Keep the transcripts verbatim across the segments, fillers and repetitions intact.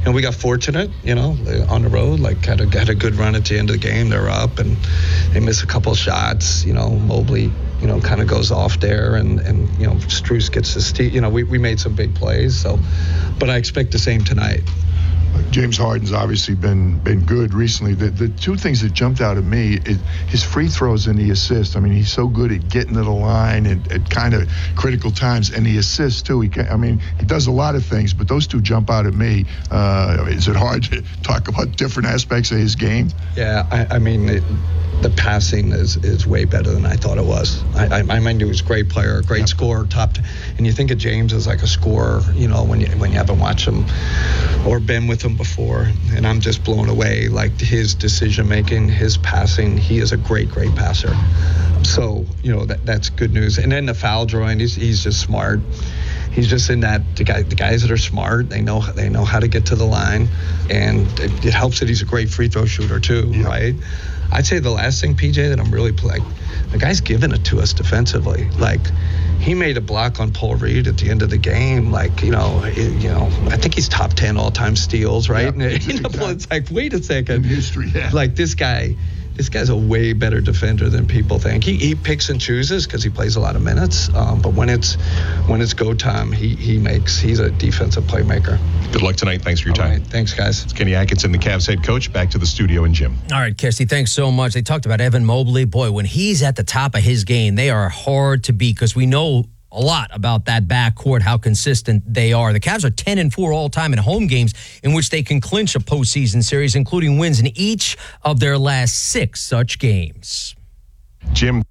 know, we got fortunate, you know, on the road, like had a, had a good run at the end of the game. They're up and they miss a couple shots, you know, Mobley, you know, kind of goes off there and, and you know, Strus gets his teeth, you know, we, we made some big plays. So, but I expect the same tonight. James Harden's obviously been been good recently. The the two things that jumped out at me is his free throws and the assists. I mean, he's so good at getting to the line at, at kind of critical times, and the assists too. He can, I mean, he does a lot of things, but those two jump out at me. Uh, is it hard to talk about different aspects of his game? Yeah, I, I mean, it, the passing is, is way better than I thought it was. I, I, I mean, he was a great player, a great yeah. scorer, top. T- and you think of James as like a scorer, you know, when you when you haven't watched him or been with him before. And I'm just blown away, like his decision making, his passing. He is a great, great passer. So, you know, that that's good news. And then the foul drawing, he's he's just smart. He's just in that the guy the guys that are smart, they know they know how to get to the line, and it, it helps that he's a great free throw shooter too, yeah. right? I'd say the last thing, P J, that I'm really like, the guy's giving it to us defensively. Like, he made a block on Paul Reed at the end of the game. Like, you know, it, you know, I think he's top ten all-time steals, right? Yeah, and, you know, exactly. It's like, wait a second. In history, yeah. Like, this guy, this guy's a way better defender than people think. He he picks and chooses because he plays a lot of minutes. Um, but when it's when it's go time, he he makes. He's a defensive playmaker. Good luck tonight. Thanks for your All time. Right. Thanks, guys. It's Kenny Atkinson, the Cavs head coach. Back to the studio and Jim. All right, Kirsty, thanks so much. They talked about Evan Mobley. Boy, when he's at the top of his game, they are hard to beat because we know a lot about that backcourt, how consistent they are. The Cavs are ten and four all time in home games in which they can clinch a postseason series, including wins in each of their last six such games. Jim.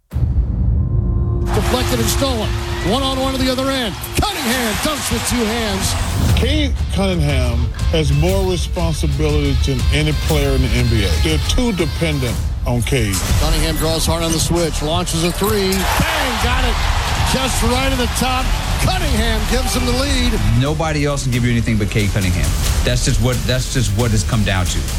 Deflected and stolen. One-on-one to the other end. Cunningham dunks with two hands. Cade Cunningham has more responsibility than any player in the N B A. They're too dependent on Cade. Cunningham draws hard on the switch. Launches a three. Bang! Got it. Just right at the top. Cunningham gives him the lead. Nobody else can give you anything but Cade Cunningham. That's just what that's just what it's come down to.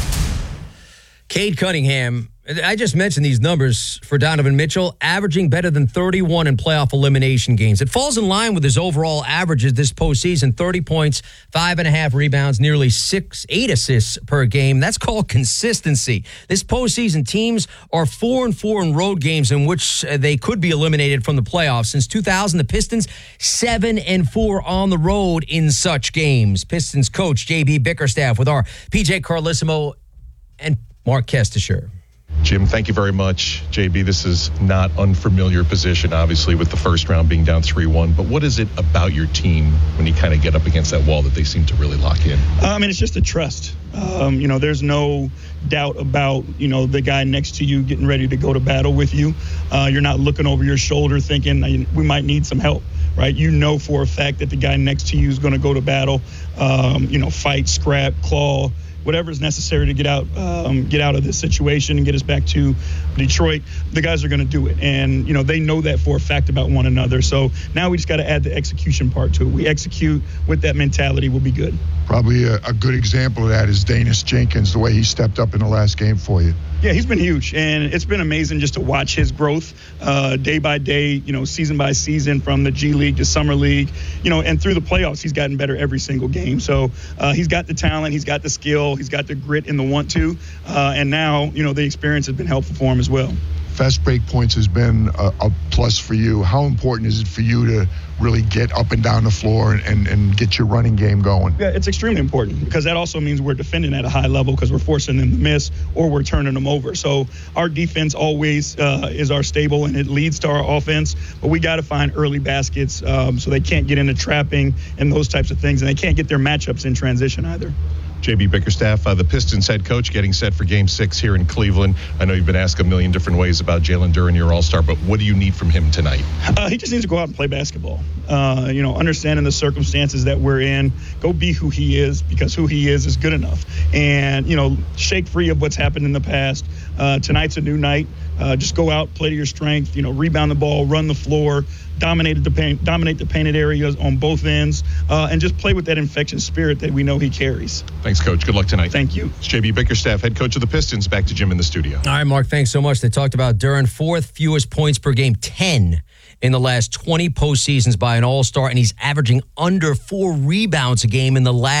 Cade Cunningham, I just mentioned these numbers for Donovan Mitchell, averaging better than thirty-one in playoff elimination games. It falls in line with his overall averages this postseason, thirty points, five and a half rebounds, nearly six, eight assists per game. That's called consistency. This postseason, teams are four and four in road games in which they could be eliminated from the playoffs. Since two thousand, the Pistons, seven and four on the road in such games. Pistons coach J B Bickerstaff with our P J Carlissimo and Mark Kestisher. Jim, thank you very much. J B, this is not unfamiliar position, obviously, with the first round being down three one. But what is it about your team when you kind of get up against that wall that they seem to really lock in? Uh, I mean, it's just a trust. Um, you know, there's no doubt about, you know, the guy next to you getting ready to go to battle with you. Uh, you're not looking over your shoulder thinking we might need some help, right? You know for a fact that the guy next to you is going to go to battle, um, you know, fight, scrap, claw, whatever is necessary to get out um, get out of this situation and get us back to Detroit. The guys are going to do it. And, you know, they know that for a fact about one another. So now we just got to add the execution part to it. We execute with that mentality, we'll be good. Probably a, a good example of that is Danis Jenkins, the way he stepped up in the last game for you. Yeah, he's been huge, and it's been amazing just to watch his growth uh, day by day, you know, season by season, from the G League to Summer League, you know, and through the playoffs, he's gotten better every single game. So uh, he's got the talent, he's got the skill, he's got the grit and the want to, uh, and now, you know, the experience has been helpful for him as well. Fast break points has been a, a plus for you. How important is it for you to really get up and down the floor and, and, and get your running game going? Yeah, it's extremely important because that also means we're defending at a high level because we're forcing them to miss or we're turning them over. So our defense always uh, is our stable and it leads to our offense, but we got to find early baskets um, so they can't get into trapping and those types of things, and they can't get their matchups in transition either. J B Bickerstaff, uh, the Pistons head coach, getting set for game six here in Cleveland. I know you've been asked a million different ways about Jalen Duren, your all-star, but what do you need from him tonight? Uh, he just needs to go out and play basketball. Uh, you know, understanding the circumstances that we're in, go be who he is, because who he is is good enough. And, you know, shake free of what's happened in the past. Uh, tonight's a new night. Uh, just go out, play to your strength, you know, rebound the ball, run the floor, dominate the paint, dominate the painted areas on both ends, uh, and just play with that infectious spirit that we know he carries. Thanks, Coach. Good luck tonight. Thank you. It's J B Bickerstaff, head coach of the Pistons. Back to Jim in the studio. All right, Mark, thanks so much. They talked about Duren, fourth fewest points per game, ten in the last twenty postseasons by an all-star, and he's averaging under four rebounds a game in the last